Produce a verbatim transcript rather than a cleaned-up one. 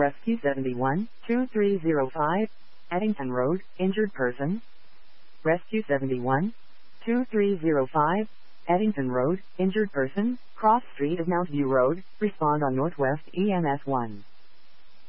Rescue seventy-one, two three zero five, Addington Road, injured person. Rescue seventy-one, two three zero five, Addington Road, injured person, cross street of Mount View Road, respond on Northwest E M S one.